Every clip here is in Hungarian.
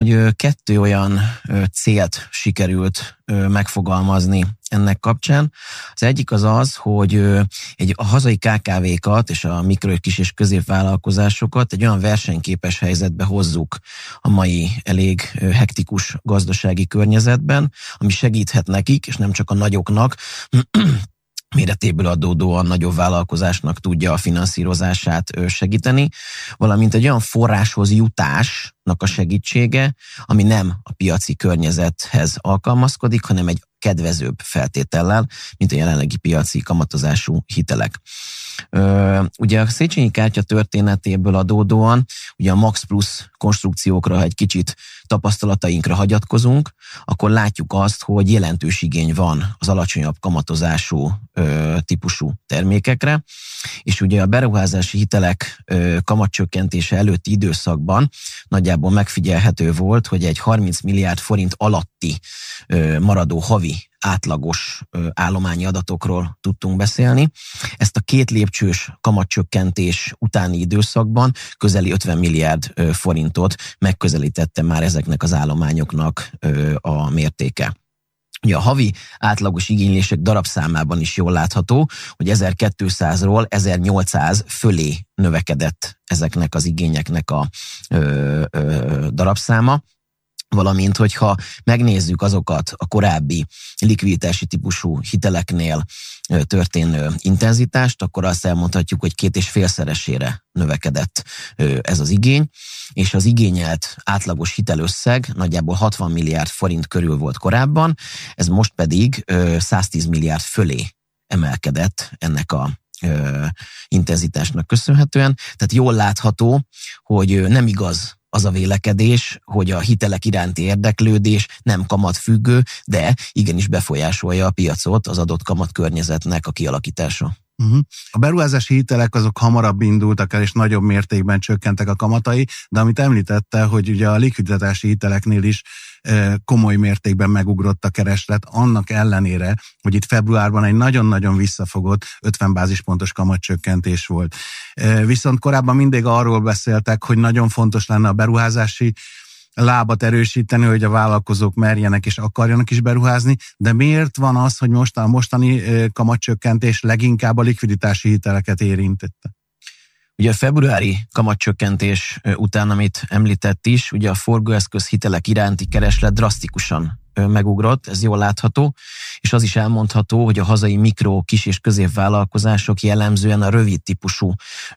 hogy 2 olyan célt sikerült megfogalmazni ennek kapcsán. Az egyik az, hogy a hazai KKV-kat és a mikro, kis és középvállalkozásokat egy olyan versenyképes helyzetbe hozzuk a mai elég hektikus gazdasági környezetben, ami segíthet nekik, és nem csak a nagyoknak, méretéből adódóan nagyobb vállalkozásnak tudja a finanszírozását segíteni, valamint egy olyan forráshoz jutásnak a segítsége, ami nem a piaci környezethez alkalmazkodik, hanem egy kedvezőbb feltétellel, mint a jelenlegi piaci kamatozású hitelek. Ugye a Széchenyi kártya történetéből adódóan, ugye a Max Plus konstrukciókra, ha egy kicsit tapasztalatainkra hagyatkozunk, akkor látjuk azt, hogy jelentős igény van az alacsonyabb kamatozású típusú termékekre, és ugye a beruházási hitelek kamatcsökkentése előtti időszakban nagyjából megfigyelhető volt, hogy egy 30 milliárd forint alatti maradó havi átlagos állományi adatokról tudtunk beszélni. Ezt a 2 lépcsős kamatcsökkentés utáni időszakban közeli 50 milliárd forintot megközelítette már ezeknek az állományoknak a mértéke. Ugye a havi átlagos igénylések darabszámában is jól látható, hogy 1200-ról 1800 fölé növekedett ezeknek az igényeknek a darabszáma. Valamint, hogyha megnézzük azokat a korábbi likviditási típusú hiteleknél történő intenzitást, akkor azt elmondhatjuk, hogy 2,5-szeresére növekedett ez az igény, és az igényelt átlagos hitelösszeg nagyjából 60 milliárd forint körül volt korábban, ez most pedig 110 milliárd fölé emelkedett ennek a intenzitásnak köszönhetően. Tehát jól látható, hogy nem igaz az a vélekedés, hogy a hitelek iránti érdeklődés nem kamatfüggő, de igenis befolyásolja a piacot az adott kamatkörnyezetnek a kialakítása. A beruházási hitelek azok hamarabb indultak el, és nagyobb mértékben csökkentek a kamatai, de amit említette, hogy ugye a likviditási hiteleknél is komoly mértékben megugrott a kereslet, annak ellenére, hogy itt februárban egy nagyon-nagyon visszafogott 50 bázispontos kamatcsökkentés volt. Viszont korábban mindig arról beszéltek, hogy nagyon fontos lenne a beruházási lábat erősíteni, hogy a vállalkozók merjenek és akarjanak is beruházni, de miért van az, hogy a mostani kamatcsökkentés leginkább a likviditási hiteleket érintette? Ugye a februári kamatcsökkentés után, amit említett is, ugye a forgóeszköz hitelek iránti kereslet drasztikusan megugrott, ez jól látható, és az is elmondható, hogy a hazai mikro, kis és középvállalkozások jellemzően a rövid típusú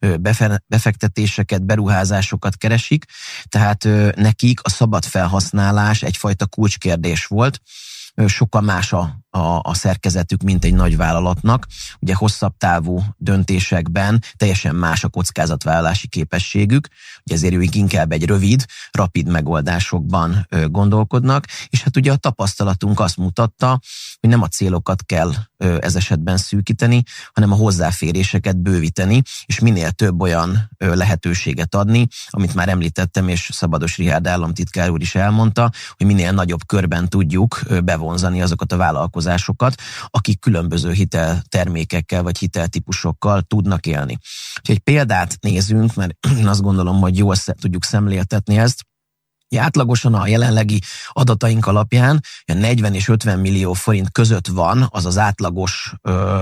befektetéseket, beruházásokat keresik, tehát nekik a szabad felhasználás egyfajta kulcskérdés volt. Sokkal más a szerkezetük, mint egy nagy vállalatnak. Ugye hosszabb távú döntésekben teljesen más a kockázatvállalási képességük, ugye ezért ők inkább egy rövid, rapid megoldásokban gondolkodnak, és hát ugye a tapasztalatunk azt mutatta, hogy nem a célokat kell ez esetben szűkíteni, hanem a hozzáféréseket bővíteni, és minél több olyan lehetőséget adni, amit már említettem, és Szabados Richárd államtitkár úr is elmondta, hogy minél nagyobb körben tudjuk bevonzani azokat a vállalkozásokat, akik különböző hiteltermékekkel vagy hiteltípusokkal tudnak élni. Ha egy példát nézünk, mert én azt gondolom, hogy jól tudjuk szemléltetni ezt, átlagosan a jelenlegi adataink alapján 40 és 50 millió forint között van az az átlagos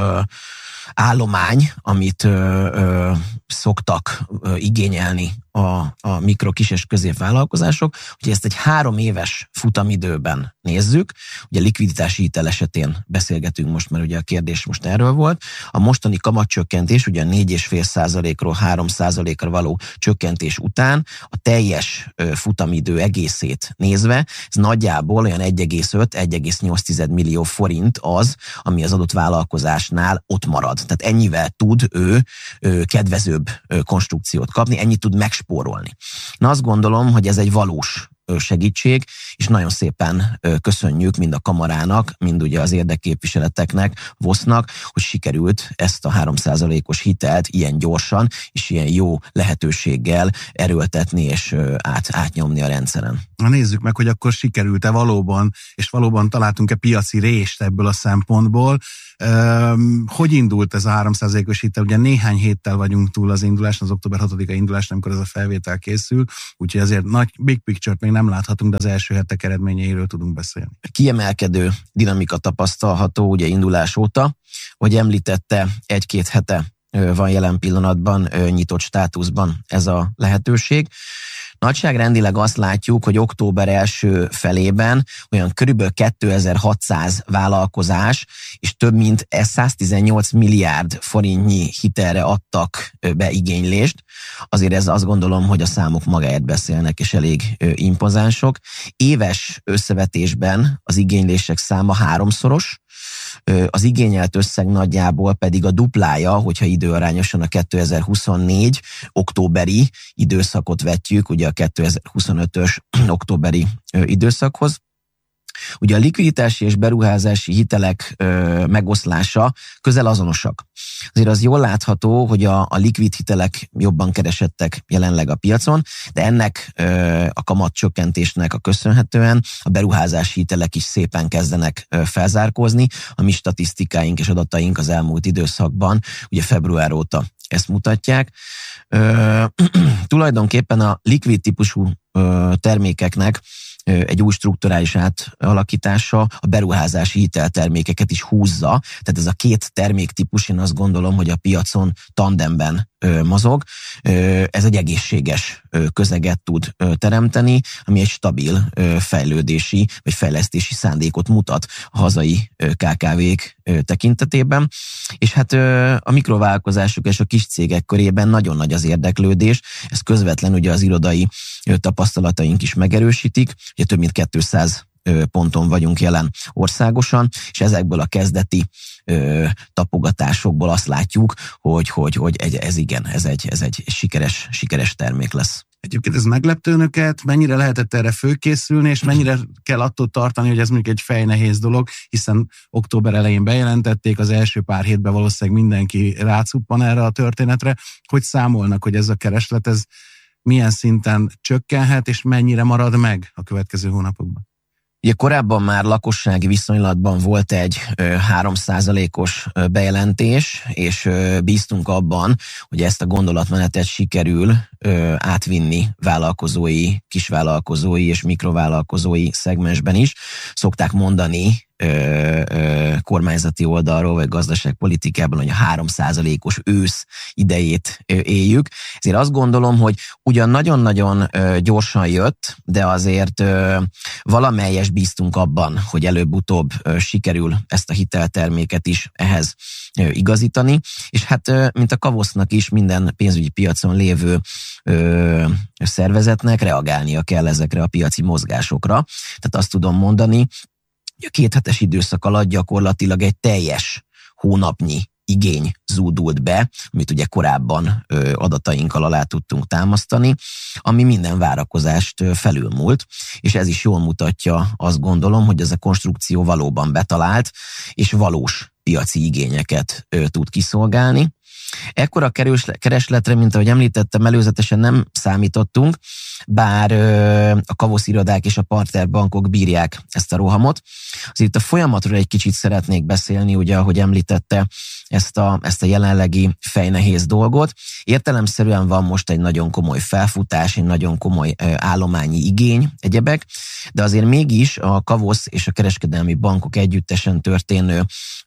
állomány, amit szoktak igényelni a mikro, kis és középvállalkozások. Ugye ezt egy 3 éves futamidőben nézzük, ugye likviditási hitel esetén beszélgetünk most, mert ugye a kérdés most erről volt. A mostani kamatcsökkentés ugye 4,5%-ról 3%-ra való csökkentés után a teljes futamidő egészét nézve, ez nagyjából olyan 1,5-1,8 millió forint az, ami az adott vállalkozásnál ott marad. Tehát ennyivel tud ő kedvezőbb konstrukciót kapni, ennyit tud megspórolni. Na azt gondolom, hogy ez egy valós segítség, és nagyon szépen köszönjük mind a kamarának, mind ugye az érdekképviseleteknek, VOSZ-nak, hogy sikerült ezt a 3%-os hitelt ilyen gyorsan és ilyen jó lehetőséggel erőltetni és átnyomni a rendszeren. Na nézzük meg, hogy akkor sikerült-e valóban, és valóban találtunk-e piaci rést ebből a szempontból. Hogy indult ez a 3%-os hitel? Ugye néhány héttel vagyunk túl az induláson, az október 6-a indulás, amikor ez a felvétel készül, úgyhogy azért nagy big picture-t még még nem láthatunk, de az első hetek eredményeiről tudunk beszélni. Kiemelkedő dinamika tapasztalható ugye indulás óta, hogy említette, 1-2 hete van jelen pillanatban nyitott státuszban ez a lehetőség. Nagyságrendileg azt látjuk, hogy október első felében olyan körülbelül 2600 vállalkozás és több mint 118 milliárd forintnyi hitelre adtak be igénylést. Azért ez azt gondolom, hogy a számok magáért beszélnek, és elég impozánsok. Éves összevetésben az igénylések száma 3-szoros, az igényelt összeg nagyjából pedig a duplája, hogyha időarányosan a 2024 októberi időszakot vetjük, ugye a 2025-ös októberi időszakhoz. Ugye a likviditási és beruházási hitelek megoszlása közel azonosak. Azért az jól látható, hogy a likvid hitelek jobban keresettek jelenleg a piacon, de ennek a kamatcsökkentésnek a köszönhetően a beruházási hitelek is szépen kezdenek felzárkózni. A mi statisztikáink és adataink az elmúlt időszakban, ugye február óta ezt mutatják. Tulajdonképpen a likvid típusú termékeknek egy új strukturális átalakítása a beruházási hiteltermékeket is húzza. Tehát ez a két terméktípus, én azt gondolom, hogy a piacon tandemben mozog. Ez egy egészséges közeget tud teremteni, ami egy stabil fejlődési vagy fejlesztési szándékot mutat a hazai KKV-k tekintetében. És hát a mikrovállalkozások és a kis cégek körében nagyon nagy az érdeklődés. Ez közvetlen ugye az irodai tapasztalataink is megerősítik. Ugye több mint 200 ponton vagyunk jelen országosan, és ezekből a kezdeti tapogatásokból azt látjuk, hogy ez egy sikeres termék lesz. Egyébként ez meglepte önöket, mennyire lehetett erre fölkészülni, és mennyire kell attól tartani, hogy ez mondjuk egy fejnehéz dolog, hiszen október elején bejelentették, az első pár hétben valószínűleg mindenki rácuppan erre a történetre, hogy számolnak, hogy ez a kereslet, ez milyen szinten csökkenhet, és mennyire marad meg a következő hónapokban? Ugye korábban már lakossági viszonylatban volt egy 3%-os bejelentés, és bíztunk abban, hogy ezt a gondolatmenetet sikerül átvinni vállalkozói, kisvállalkozói és mikrovállalkozói szegmensben is. Szokták mondani kormányzati oldalról, vagy gazdaságpolitikában, hogy a 3%-os ősz idejét éljük. Ezért azt gondolom, hogy ugyan nagyon-nagyon gyorsan jött, de azért valamelyes bíztunk abban, hogy előbb-utóbb sikerül ezt a hitelterméket is ehhez igazítani, és hát mint a Kavosznak is minden pénzügyi piacon lévő szervezetnek reagálnia kell ezekre a piaci mozgásokra. Tehát azt tudom mondani, a 2 hetes időszak alatt gyakorlatilag egy teljes hónapnyi igény zúdult be, amit ugye korábban adatainkkal alá tudtunk támasztani, ami minden várakozást felülmúlt, és ez is jól mutatja, azt gondolom, hogy ez a konstrukció valóban betalált, és valós piaci igényeket tud kiszolgálni. Ekkora keresletre, mint ahogy említettem, előzetesen nem számítottunk, bár a Kavosz irodák és a partnerbankok bírják ezt a rohamot. Azért a folyamatról egy kicsit szeretnék beszélni, ugye, ahogy említette ezt a jelenlegi fejnehéz dolgot. Értelemszerűen van most egy nagyon komoly felfutás, egy nagyon komoly állományi igény, egyebek, de azért mégis a Kavosz és a kereskedelmi bankok együttesen történő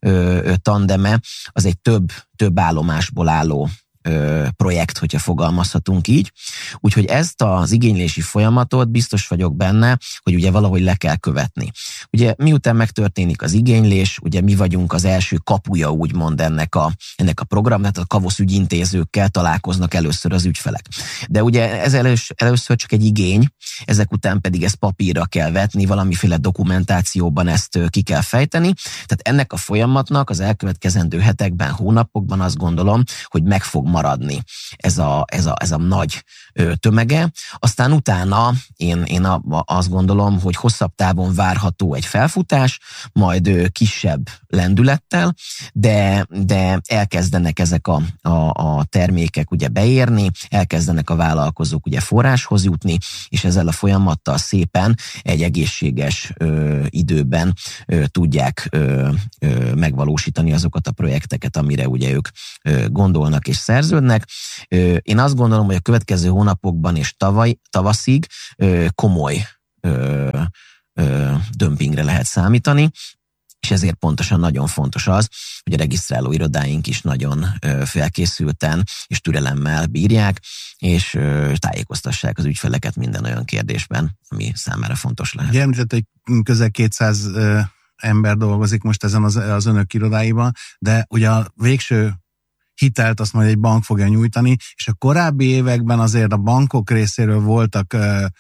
tandeme az egy több állomásból álló projekt, hogyha fogalmazhatunk így. Úgyhogy ezt az igénylési folyamatot biztos vagyok benne, hogy ugye valahogy le kell követni. Ugye miután megtörténik az igénylés, ugye mi vagyunk az első kapuja úgymond ennek a programnak, a Kavosz ügyintézőkkel találkoznak először az ügyfelek. De ugye ez először csak egy igény, ezek után pedig ezt papírra kell vetni, valamiféle dokumentációban ezt ki kell fejteni. Tehát ennek a folyamatnak az elkövetkezendő hetekben, hónapokban azt gondolom, hogy meg fog maradni ez a nagy tömege. Aztán utána én azt gondolom, hogy hosszabb távon várható egy felfutás, majd kisebb lendülettel, de elkezdenek ezek a termékek ugye beérni, elkezdenek a vállalkozók ugye forráshoz jutni, és ezzel a folyamattal szépen egy egészséges időben tudják megvalósítani azokat a projekteket, amire ugye ők gondolnak és szerződnek. Én azt gondolom, hogy a következő hónapokban és tavaszig komoly dömpingre lehet számítani, és ezért pontosan nagyon fontos az, hogy a regisztráló irodáink is nagyon felkészülten és türelemmel bírják, és tájékoztassák az ügyfeleket minden olyan kérdésben, ami számára fontos lehet. Ugye említett, hogy közel 200 ember dolgozik most ezen az önök irodáiban, de ugye a végső hitelt azt majd egy bank fogja nyújtani, és a korábbi években azért a bankok részéről voltak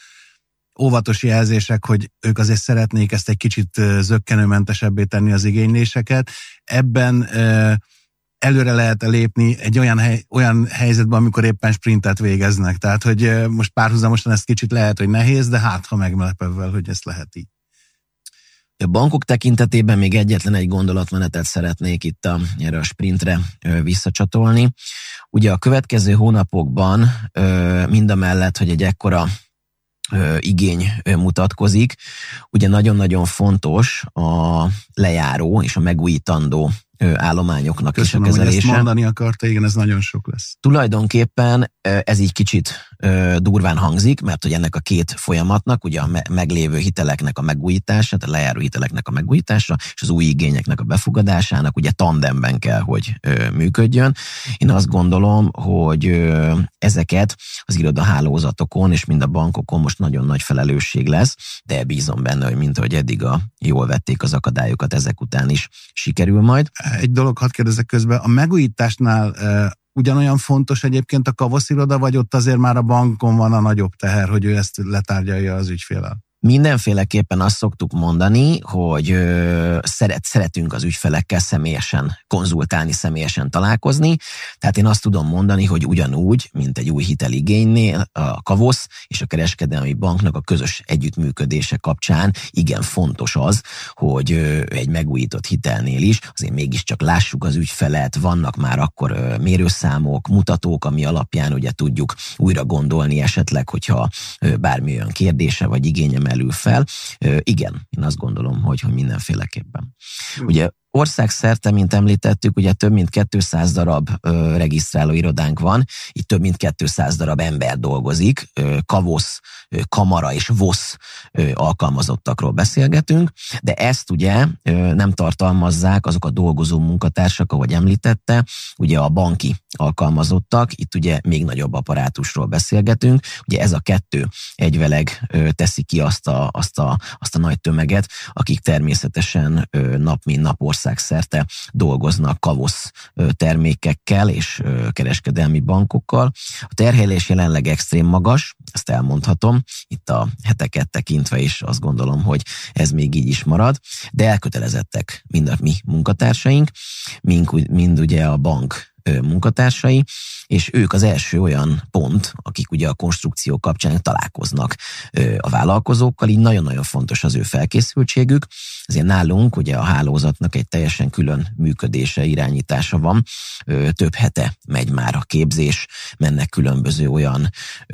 óvatos jelzések, hogy ők azért szeretnék ezt egy kicsit zökkenőmentesebbé tenni az igényléseket. Ebben előre lehet lépni egy olyan helyzetben, amikor éppen sprintet végeznek. Tehát, hogy most párhuzamosan ez kicsit lehet, hogy nehéz, de hát, ha megmelep ebben, hogy ezt lehet így. A bankok tekintetében még egyetlen egy gondolatmenetet szeretnék itt erre a sprintre visszacsatolni. Ugye a következő hónapokban mindamellett, hogy egy ekkora igény mutatkozik, ugye nagyon-nagyon fontos a lejáró és a megújítandó állományoknak is a kezelése. Hogy ezt mondani akarta, igen, ez nagyon sok lesz. Tulajdonképpen ez így kicsit durván hangzik, mert hogy ennek a két folyamatnak, ugye a meglévő hiteleknek a megújítása, tehát a lejáró hiteleknek a megújítása, és az új igényeknek a befogadásának ugye tandemben kell, hogy működjön. Én azt gondolom, hogy ezeket az irodahálózatokon és mind a bankokon most nagyon nagy felelősség lesz, de bízom benne, hogy mint ahogy eddig jól vették az akadályokat, ezek után is sikerül majd. Egy dolog, hadd kérdezek közben, a megújításnál ugyanolyan fontos egyébként a kavosziroda, vagy ott azért már a bankon van a nagyobb teher, hogy ő ezt letárgyalja az ügyféllel? Mindenféleképpen azt szoktuk mondani, hogy szeretünk az ügyfelekkel személyesen konzultálni, személyesen találkozni. Tehát én azt tudom mondani, hogy ugyanúgy, mint egy új hiteligénynél a Kavosz és a kereskedelmi banknak a közös együttműködése kapcsán igen fontos az, hogy egy megújított hitelnél is azért mégiscsak lássuk az ügyfelet, vannak már akkor mérőszámok, mutatók, ami alapján ugye tudjuk újra gondolni esetleg, hogyha bármi olyan kérdése vagy igénye merül fel. Igen, én azt gondolom, hogy mindenféleképpen. Ugye országszerte, mint említettük, ugye több mint 200 darab regisztráló irodánk van, itt több mint 200 darab ember dolgozik, Kavosz, Kamara és VOSZ alkalmazottakról beszélgetünk, de ezt ugye nem tartalmazzák azok a dolgozó munkatársak, ahogy említette, ugye a banki alkalmazottak, itt ugye még nagyobb apparátusról beszélgetünk, ugye ez a kettő egyveleg teszi ki azt a nagy tömeget, akik természetesen nap mint nap országszerte dolgoznak Kavosz termékekkel és kereskedelmi bankokkal. A terhelés jelenleg extrém magas, ezt elmondhatom, itt a heteket tekintve is azt gondolom, hogy ez még így is marad, de elkötelezettek mind a mi munkatársaink, mind ugye a bank munkatársai, és ők az első olyan pont, akik ugye a konstrukció kapcsán találkoznak a vállalkozókkal, így nagyon-nagyon fontos az ő felkészültségük. Ezért nálunk ugye a hálózatnak egy teljesen külön működése, irányítása van. Több hete megy már a képzés, mennek különböző olyan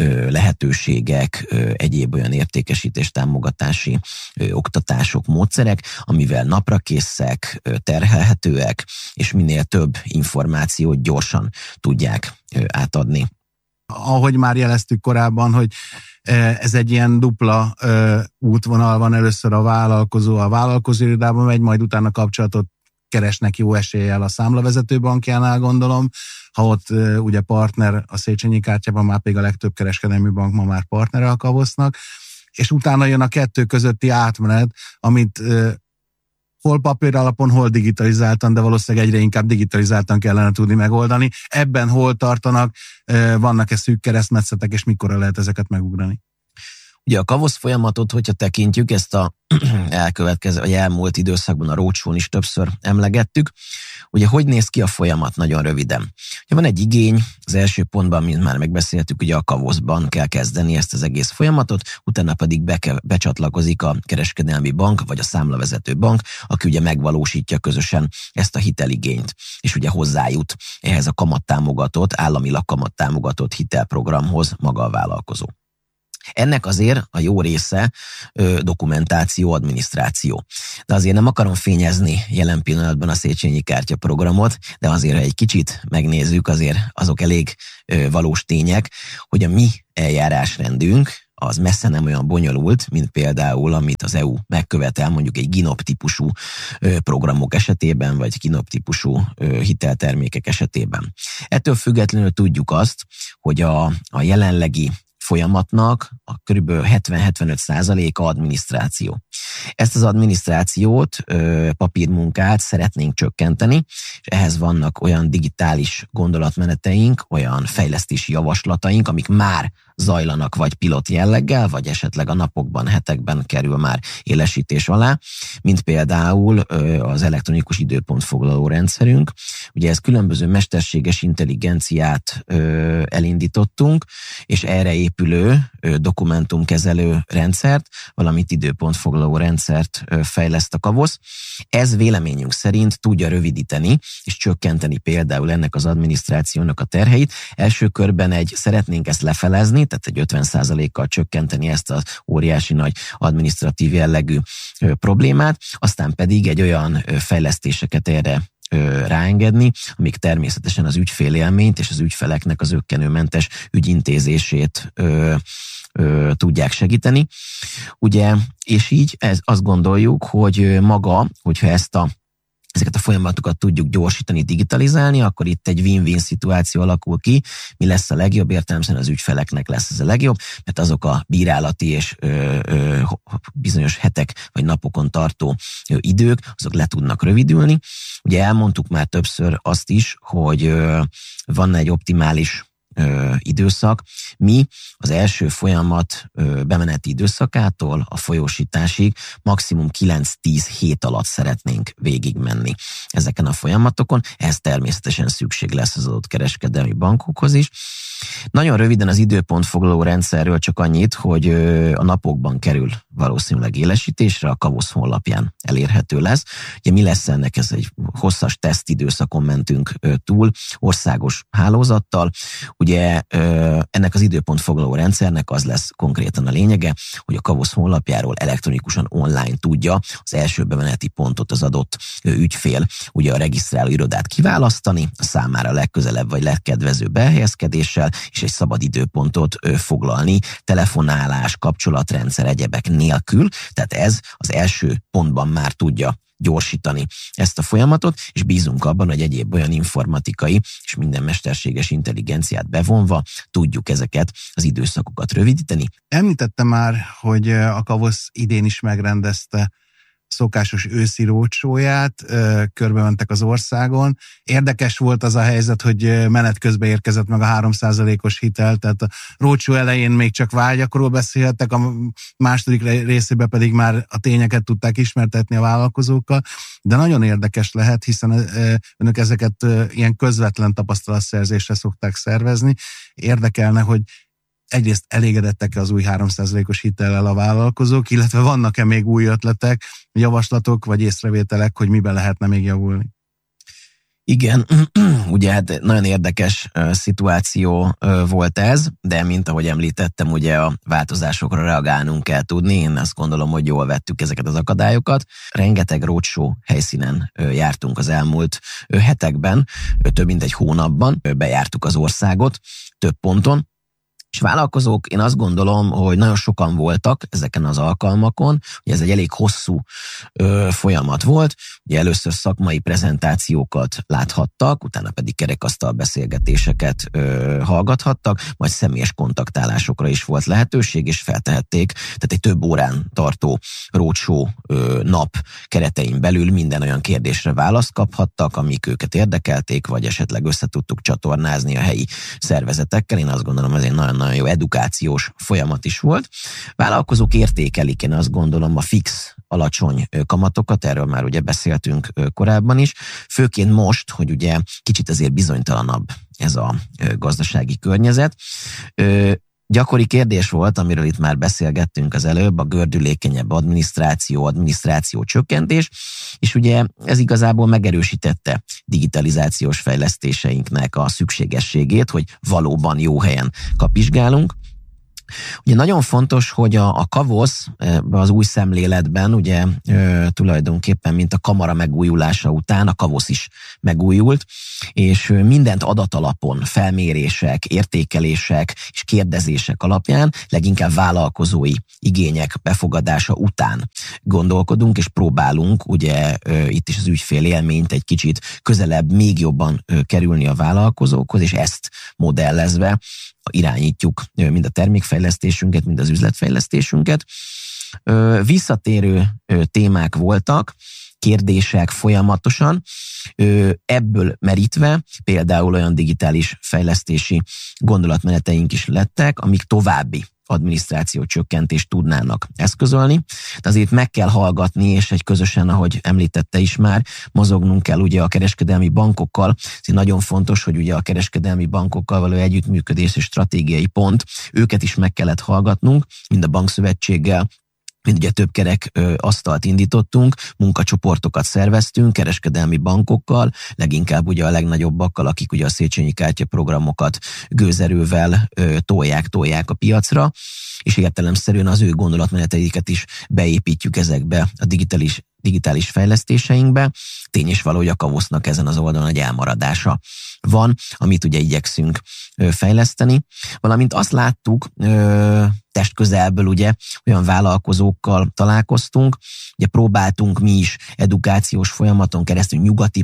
lehetőségek, egyéb olyan értékesítés, támogatási oktatások, módszerek, amivel naprakészek, terhelhetőek, és minél több információt gyorsan tudják átadni. Ahogy már jeleztük korábban, hogy ez egy ilyen dupla útvonal van, először a vállalkozó irodában megy, majd utána kapcsolatot keresnek jó eséllyel a számlavezető bankjánál, gondolom. Ha ott ugye partner a Széchenyi kártyában, már pedig a legtöbb kereskedelmi bank ma már partnere a Kavosznak, és utána jön a kettő közötti átmenet, amit hol papír alapon, hol digitalizáltan, de valószínűleg egyre inkább digitalizáltan kellene tudni megoldani. Ebben hol tartanak, vannak-e szűk keresztmetszetek, és mikorra lehet ezeket megugrani? Ugye a Kavosz folyamatot, hogyha tekintjük, ezt a elmúlt időszakban a roadshown is többször emlegettük. Ugye hogy néz ki a folyamat nagyon röviden? Ugye van egy igény, az első pontban, mint már megbeszéltük, ugye a Kavoszban kell kezdeni ezt az egész folyamatot, utána pedig becsatlakozik a kereskedelmi bank, vagy a számlavezető bank, aki ugye megvalósítja közösen ezt a hiteligényt, és ugye hozzájut ehhez a kamattámogatott, államilag kamattámogatott hitelprogramhoz maga a vállalkozó. Ennek azért a jó része dokumentáció, adminisztráció. De azért nem akarom fényezni jelen pillanatban a Széchenyi kártya programot, de azért, ha egy kicsit megnézzük, azért azok elég valós tények, hogy a mi eljárásrendünk az messze nem olyan bonyolult, mint például, amit az EU megkövetel mondjuk egy GINOP típusú programok esetében, vagy GINOP típusú hiteltermékek esetében. Ettől függetlenül tudjuk azt, hogy a jelenlegi folyamatnak a kb. 70-75% adminisztráció. Ezt az adminisztrációt, papírmunkát szeretnénk csökkenteni, és ehhez vannak olyan digitális gondolatmeneteink, olyan fejlesztési javaslataink, amik már zajlanak vagy pilot jelleggel, vagy esetleg a napokban, hetekben kerül már élesítés alá, mint például az elektronikus időpontfoglaló rendszerünk. Ugye ez különböző mesterséges intelligenciát elindítottunk, és erre épülő dokumentumkezelő rendszert, valamint időpontfoglaló rendszert fejleszt a Kavosz. Ez véleményünk szerint tudja rövidíteni és csökkenteni például ennek az adminisztrációnak a terheit. Első körben szeretnénk ezt lefelezni, tehát egy 50%-kal csökkenteni ezt az óriási nagy adminisztratív jellegű problémát, aztán pedig egy olyan fejlesztéseket erre ráengedni, amik természetesen az ügyfélélményt és az ügyfeleknek az zökkenőmentes ügyintézését tudják segíteni. Ugye, és így azt gondoljuk, hogy hogyha ezeket a folyamatokat tudjuk gyorsítani, digitalizálni, akkor itt egy win-win szituáció alakul ki. Mi lesz a legjobb? Értelemszerűen az ügyfeleknek lesz ez a legjobb, mert azok a bírálati és bizonyos hetek vagy napokon tartó idők, azok le tudnak rövidülni. Ugye elmondtuk már többször azt is, hogy van egy optimális időszak. Mi az első folyamat bemeneti időszakától a folyósításig maximum 9-10 hét alatt szeretnénk végigmenni ezeken a folyamatokon. Ehhez természetesen szükség lesz az adott kereskedelmi bankokhoz is. Nagyon röviden az időpontfoglaló rendszerről csak annyit, hogy a napokban kerül valószínűleg élesítésre, a Kavosz honlapján elérhető lesz. Ugye mi lesz ennek? Ez egy hosszas tesztidőszakon mentünk túl, országos hálózattal. Ugye ennek az időpontfoglaló rendszernek az lesz konkrétan a lényege, hogy a Kavosz honlapjáról elektronikusan online tudja az első bemeneti pontot az adott ügyfél, ugye a regisztráló irodát kiválasztani, a számára legközelebb vagy legkedvezőbb elhelyezkedéssel, és egy szabad időpontot foglalni, telefonálás, kapcsolatrendszer, egyebek nélkül. Tehát ez az első pontban már tudja gyorsítani ezt a folyamatot, és bízunk abban, hogy egyéb olyan informatikai és minden mesterséges intelligenciát bevonva tudjuk ezeket az időszakokat rövidíteni. Említette már, hogy a Kavosz idén is megrendezte szokásos őszi roadshow-ját, körbementek az országon. Érdekes volt az a helyzet, hogy menet közben érkezett meg a 3%-os hitel, tehát a roadshow elején még csak vágyakról beszéltek, a második részében pedig már a tényeket tudták ismertetni a vállalkozókkal, de nagyon érdekes lehet, hiszen önök ezeket ilyen közvetlen tapasztalatszerzésre szokták szervezni. Érdekelne, hogy egyrészt elégedettek-e az új 3%-os hitellel a vállalkozók, illetve vannak-e még új ötletek, javaslatok vagy észrevételek, hogy miben lehetne még javulni? Igen, ugye hát nagyon érdekes szituáció volt ez, de mint ahogy említettem, ugye a változásokra reagálnunk kell tudni. Én azt gondolom, hogy jól vettük ezeket az akadályokat. Rengeteg roadshow helyszínen jártunk az elmúlt hetekben, több mint egy hónapban bejártuk az országot, több ponton. És vállalkozók, én azt gondolom, hogy nagyon sokan voltak ezeken az alkalmakon, hogy ez egy elég hosszú folyamat volt, ugye először szakmai prezentációkat láthattak, utána pedig kerekasztal beszélgetéseket hallgathattak, majd személyes kontaktálásokra is volt lehetőség, és feltehették, tehát egy több órán tartó roadshow nap keretein belül minden olyan kérdésre választ kaphattak, amik őket érdekelték, vagy esetleg össze tudtuk csatornázni a helyi szervezetekkel. Én azt gondolom, ez egy nagyon jó edukációs folyamat is volt. Vállalkozók értékelik, én azt gondolom, a fix alacsony kamatokat, erről már ugye beszéltünk korábban is, főként most, hogy ugye kicsit azért bizonytalanabb ez a gazdasági környezet. Gyakori kérdés volt, amiről itt már beszélgettünk az előbb, a gördülékenyebb adminisztráció csökkentés, és ugye ez igazából megerősítette digitalizációs fejlesztéseinknek a szükségességét, hogy valóban jó helyen kapizsgálunk. Ugye nagyon fontos, hogy a Kavosz az új szemléletben, ugye tulajdonképpen, mint a kamara megújulása után, a Kavosz is megújult, és mindent adatalapon, felmérések, értékelések és kérdezések alapján, leginkább vállalkozói igények befogadása után gondolkodunk, és próbálunk ugye itt is az ügyfél élményt egy kicsit közelebb, még jobban kerülni a vállalkozókhoz, és ezt modellezve irányítjuk mind a termékfejlesztésünket, mind az üzletfejlesztésünket. Visszatérő témák voltak, kérdések folyamatosan, ebből merítve például olyan digitális fejlesztési gondolatmeneteink is lettek, amik további adminisztráció csökkentést tudnának eszközölni. De azért meg kell hallgatni, és egy közösen, ahogy említette is már, mozognunk kell ugye a kereskedelmi bankokkal. Ez nagyon fontos, hogy ugye a kereskedelmi bankokkal való együttműködés és stratégiai pont, őket is meg kellett hallgatnunk, mind a bankszövetséggel, mint ugye több kerek asztalt indítottunk, munkacsoportokat szerveztünk, kereskedelmi bankokkal, leginkább ugye a legnagyobbakkal, akik ugye a Széchenyi kártya programokat gőzerővel tolják a piacra, és értelemszerűen az ő gondolatmeneteiket is beépítjük ezekbe a digitális fejlesztéseinkbe. Tény is való, hogy a Kavosznak ezen az oldalon egy elmaradása van, amit ugye igyekszünk fejleszteni. Valamint azt láttuk, testközelből ugye olyan vállalkozókkal találkoztunk, ugye próbáltunk mi is edukációs folyamaton keresztül nyugati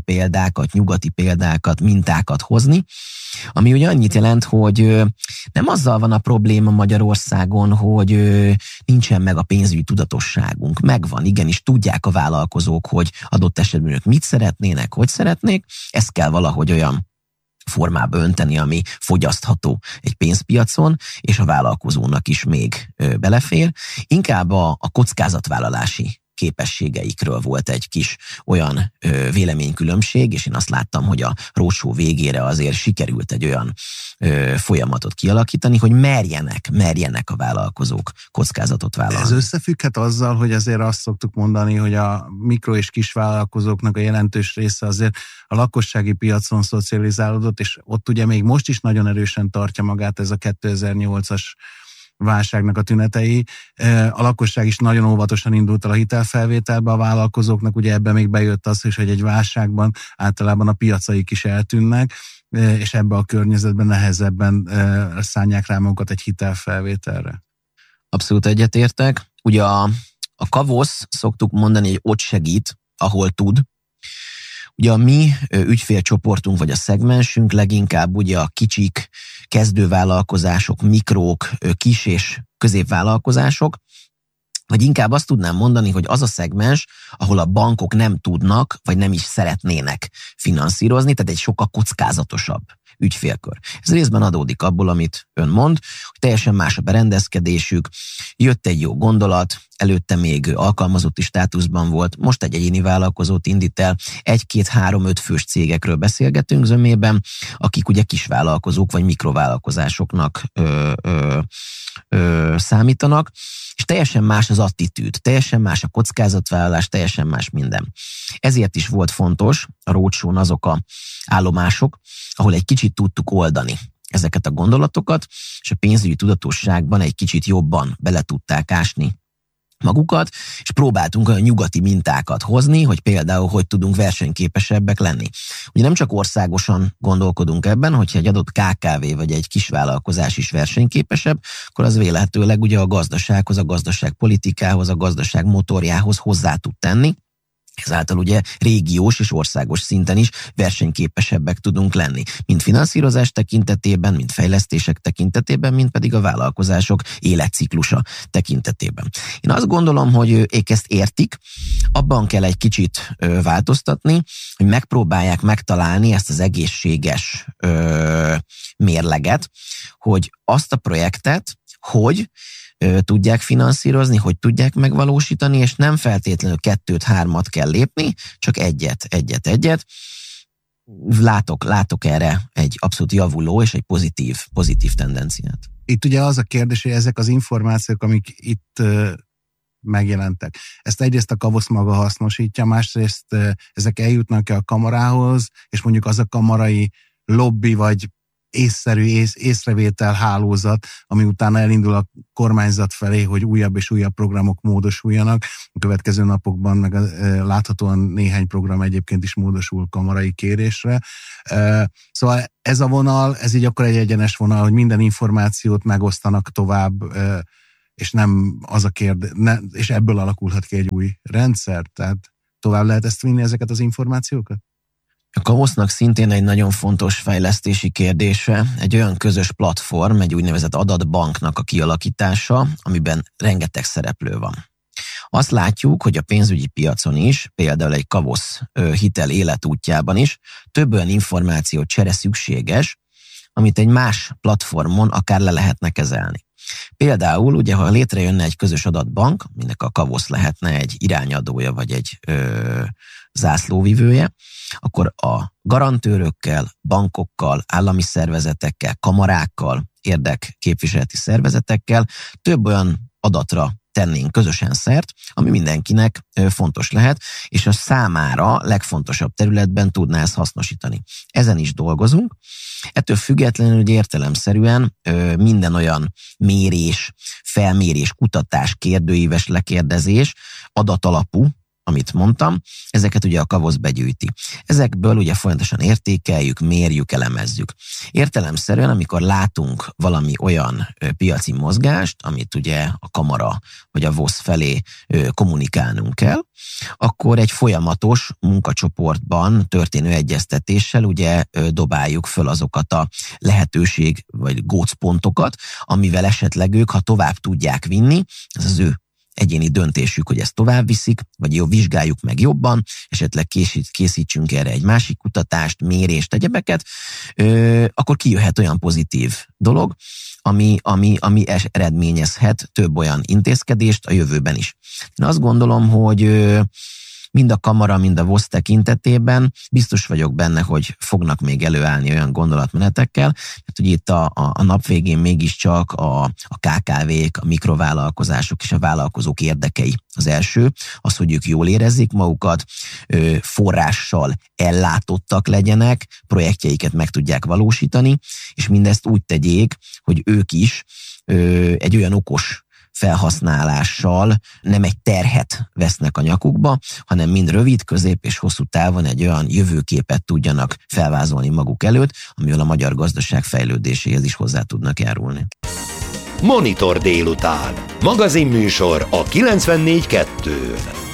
példákat, mintákat hozni, ami ugye annyit jelent, hogy nem azzal van a probléma Magyarországon, hogy nincsen meg a pénzügyi tudatosságunk. Megvan, igenis tudják a vállalkozók, hogy adott esetben ők mit szeretnének, hogy szeretnék, ezt kell valahogy olyan formába önteni, ami fogyasztható egy pénzpiacon, és a vállalkozónak is még belefér. Inkább a kockázatvállalási képességeikről volt egy kis olyan véleménykülönbség, és én azt láttam, hogy a roadshow végére azért sikerült egy olyan folyamatot kialakítani, hogy merjenek a vállalkozók kockázatot vállalni. Ez összefügghet azzal, hogy azért azt szoktuk mondani, hogy a mikro- és kisvállalkozóknak a jelentős része azért a lakossági piacon szocializálódott, és ott ugye még most is nagyon erősen tartja magát ez a 2008-as válságnak a tünetei. A lakosság is nagyon óvatosan indult el a hitelfelvételbe, a vállalkozóknak ugye ebben még bejött az, hogy egy válságban általában a piacaik is eltűnnek, és ebbe a környezetben nehezebben szánják rá magukat egy hitelfelvételre. Abszolút egyetértek. Ugye a Kavosz, szoktuk mondani, hogy ott segít, ahol tud. Ugye a mi ügyfélcsoportunk, vagy a szegmensünk leginkább ugye a kicsik, kezdővállalkozások, mikrók, kis és középvállalkozások, vagy inkább azt tudnám mondani, hogy az a szegmens, ahol a bankok nem tudnak, vagy nem is szeretnének finanszírozni, tehát egy sokkal kockázatosabb ügyfélkör. Ez részben adódik abból, amit ön mond, hogy teljesen más a berendezkedésük, jött egy jó gondolat, előtte még alkalmazotti státuszban volt, most egy egyéni vállalkozót indít el, 1-2-3-5 fős cégekről beszélgetünk zömében, akik ugye kisvállalkozók vagy mikrovállalkozásoknak számítanak, és teljesen más az attitűd, teljesen más a kockázatvállalás, teljesen más minden. Ezért is volt fontos a roadshown azok a állomások, ahol egy kicsit tudtuk oldani ezeket a gondolatokat, és a pénzügyi tudatosságban egy kicsit jobban bele tudták ásni magukat, és próbáltunk olyan nyugati mintákat hozni, hogy például hogy tudunk versenyképesebbek lenni. Ugye nem csak országosan gondolkodunk ebben, hogyha egy adott KKV vagy egy kisvállalkozás is versenyképesebb, akkor az vélhetőleg ugye a gazdasághoz, a gazdaságpolitikához, a gazdaság motorjához hozzá tud tenni. Ezáltal ugye régiós és országos szinten is versenyképesebbek tudunk lenni. Mind finanszírozás tekintetében, mind fejlesztések tekintetében, mind pedig a vállalkozások életciklusa tekintetében. Én azt gondolom, hogy ők ezt értik, abban kell egy kicsit változtatni, hogy megpróbálják megtalálni ezt az egészséges mérleget, hogy azt a projektet, hogy tudják finanszírozni, hogy tudják megvalósítani, és nem feltétlenül 2-3 kell lépni, csak egyet. Látok erre egy abszolút javuló és egy pozitív tendenciát. Itt ugye az a kérdés, hogy ezek az információk, amik itt megjelentek. Ezt egyrészt a Kavosz maga hasznosítja, másrészt ezek eljutnak-e a kamarához, és mondjuk az a kamarai lobby vagy észszerű észrevétel hálózat, ami utána elindul a kormányzat felé, hogy újabb és újabb programok módosuljanak. A következő napokban meg láthatóan néhány program egyébként is módosul kamarai kérésre. Szóval ez a vonal, ez így akkor egy egyenes vonal, hogy minden információt megosztanak tovább, és nem az a és ebből alakulhat ki egy új rendszer, tehát tovább lehet ezt vinni, ezeket az információkat? A Kavosznak szintén egy nagyon fontos fejlesztési kérdése egy olyan közös platform, egy úgynevezett adatbanknak a kialakítása, amiben rengeteg szereplő van. Azt látjuk, hogy a pénzügyi piacon is, például egy Kavosz hitel életútjában is több olyan információ csere szükséges, amit egy más platformon akár le lehetne kezelni. Például, ugye, ha létrejönne egy közös adatbank, aminek a Kavosz lehetne egy irányadója, vagy egy zászlóvivője, akkor a garantőrökkel, bankokkal, állami szervezetekkel, kamarákkal, érdekképviseleti szervezetekkel több olyan adatra tennénk közösen szert, ami mindenkinek fontos lehet, és a számára legfontosabb területben tudná ezt hasznosítani. Ezen is dolgozunk. Ettől függetlenül, hogy értelemszerűen minden olyan mérés, felmérés, kutatás, kérdőíves lekérdezés, adatalapú, amit mondtam, ezeket ugye a Kavosz begyűjti. Ezekből ugye folyamatosan értékeljük, mérjük, elemezzük. Értelemszerűen, amikor látunk valami olyan piaci mozgást, amit ugye a kamara vagy a VOSZ felé kommunikálnunk kell, akkor egy folyamatos munkacsoportban történő egyeztetéssel ugye dobáljuk föl azokat a lehetőség vagy gócpontokat, amivel esetleg ők, ha tovább tudják vinni, ez az ő egyéni döntésük, hogy ezt tovább viszik, vagy jó, vizsgáljuk meg jobban, esetleg készítsünk erre egy másik kutatást, mérést, egyebeket, akkor kijöhet olyan pozitív dolog, ami eredményezhet több olyan intézkedést a jövőben is. Én azt gondolom, hogy mind a kamara, mind a VOSZ tekintetében biztos vagyok benne, hogy fognak még előállni olyan gondolatmenetekkel, mert ugye itt a nap végén mégiscsak a KKV-k, a mikrovállalkozások és a vállalkozók érdekei. Az első, az, hogy ők jól érezzék magukat, forrással ellátottak legyenek, projektjeiket meg tudják valósítani, és mindezt úgy tegyék, hogy ők is egy olyan okos felhasználással nem egy terhet vesznek a nyakukba, hanem mind rövid, közép és hosszú távon egy olyan jövőképet tudjanak felvázolni maguk előtt, amivel a magyar gazdaság fejlődéséhez is hozzá tudnak járulni. Monitor délután. Magazinműsor a 94.2-n.